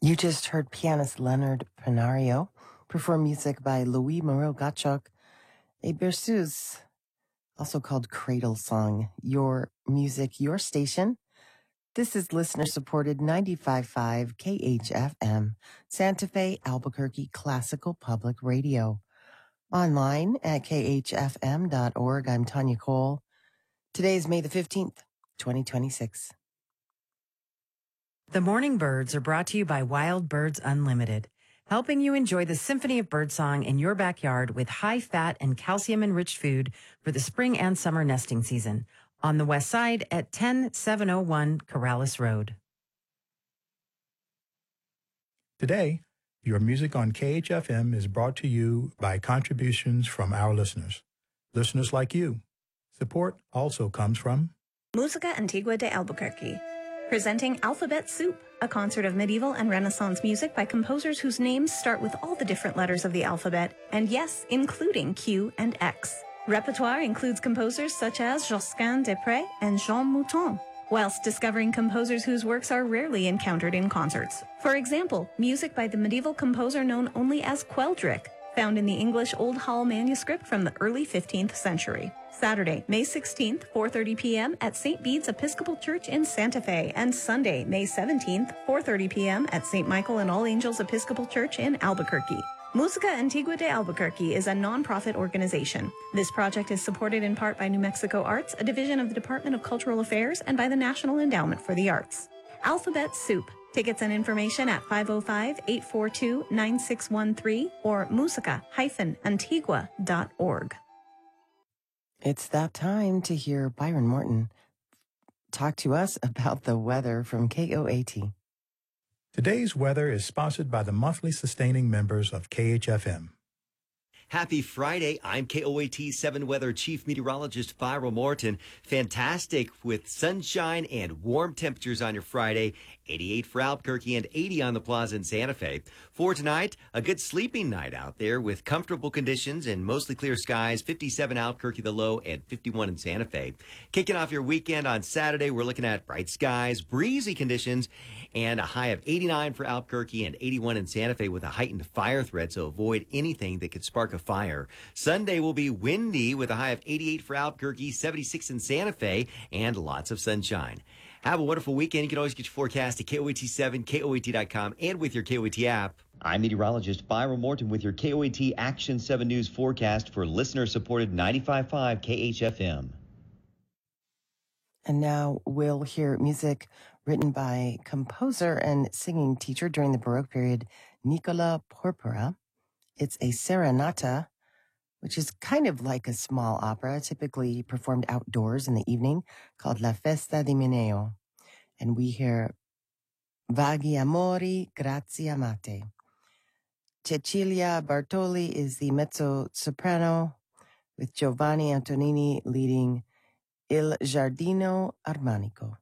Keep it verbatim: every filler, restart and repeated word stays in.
You just heard pianist Leonard Penario perform music by Louis Moreau Gatchuk, a berceuse, also called Cradle Song. Your music, your station. This is listener-supported ninety-five point five K H F M, Santa Fe, Albuquerque Classical Public Radio. Online at k h f m dot org. I'm Tanya Cole. Today is May the fifteenth, twenty twenty-six. The Morning Birds are brought to you by Wild Birds Unlimited, helping you enjoy the symphony of birdsong in your backyard with high-fat and calcium-enriched food for the spring and summer nesting season. On the west side at ten seven oh one Corrales Road. Today, your music on K H F M is brought to you by contributions from our listeners. Listeners like you. Support also comes from Música Antigua de Albuquerque, presenting Alphabet Soup, a concert of medieval and Renaissance music by composers whose names start with all the different letters of the alphabet, and yes, including Q and X. Repertoire includes composers such as Josquin des Prés and Jean Mouton, whilst discovering composers whose works are rarely encountered in concerts. For example, music by the medieval composer known only as Queldric, found in the English Old Hall manuscript from the early fifteenth century. Saturday, May sixteenth, four thirty p.m. at Saint Bede's Episcopal Church in Santa Fe, and Sunday, May seventeenth, four thirty p.m. at Saint Michael and All Angels Episcopal Church in Albuquerque. Música Antigua de Albuquerque is a non-profit organization. This project is supported in part by New Mexico Arts, a division of the Department of Cultural Affairs, and by the National Endowment for the Arts. Alphabet Soup. Tickets and information at five oh five, eight four two, nine six one three or musica dash antigua dot org. It's that time to hear Byron Morton talk to us about the weather from K O A T. Today's weather is sponsored by the monthly sustaining members of K H F M. Happy Friday. I'm K O A T seven Weather Chief Meteorologist Byron Morton. Fantastic with sunshine and warm temperatures on your Friday. eighty-eight for Albuquerque and eighty on the Plaza in Santa Fe. For tonight, a good sleeping night out there with comfortable conditions and mostly clear skies. fifty-seven Albuquerque the low and fifty-one in Santa Fe. Kicking off your weekend on Saturday, we're looking at bright skies, breezy conditions, and a high of eighty-nine for Albuquerque and eighty-one in Santa Fe with a heightened fire threat, so avoid anything that could spark a fire. Sunday will be windy with a high of eighty-eight for Albuquerque, seventy-six in Santa Fe, and lots of sunshine. Have a wonderful weekend. You can always get your forecast at K O A T seven, K O A T dot com, and with your K O A T app. I'm meteorologist Byron Morton with your K O A T Action seven News forecast for listener-supported ninety-five point five K H F M. And now we'll hear music written by composer and singing teacher during the Baroque period, Nicola Porpora. It's a serenata, which is kind of like a small opera, typically performed outdoors in the evening, called La Festa di Mineo. And we hear Vaghi Amori, Grazie Amate. Cecilia Bartoli is the mezzo-soprano, with Giovanni Antonini leading Il Giardino Armonico.